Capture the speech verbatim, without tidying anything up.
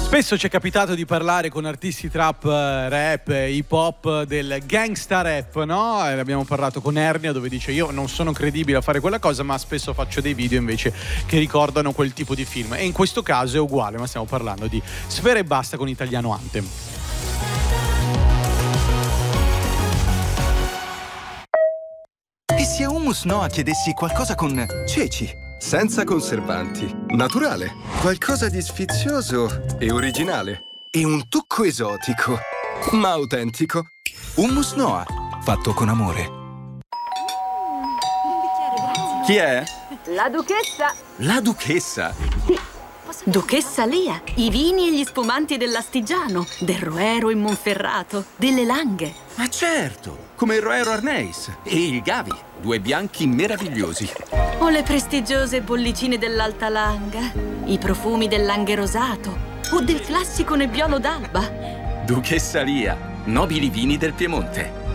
Spesso ci è capitato di parlare con artisti trap, rap, hip hop del gangsta rap, no? E abbiamo parlato con Ernia, dove dice: io non sono credibile a fare quella cosa, ma spesso faccio dei video invece che ricordano quel tipo di film. E in questo caso è uguale, ma stiamo parlando di Sfera Ebbasta con Italiano Anthem. E se a Hummus Noa chiedessi qualcosa con ceci? Senza conservanti, naturale, qualcosa di sfizioso e originale. E un tocco esotico, ma autentico. Hummus Noa, fatto con amore. Chi è? La duchessa. La duchessa? Sì. Duchessa Lia, i vini e gli spumanti dell'Astigiano, del Roero in Monferrato, delle Langhe. Ma certo, come il Roero Arneis e il Gavi, due bianchi meravigliosi. O le prestigiose bollicine dell'Alta Langa, i profumi del Langhe Rosato o del classico Nebbiolo d'Alba. Duchessa Lia, nobili vini del Piemonte.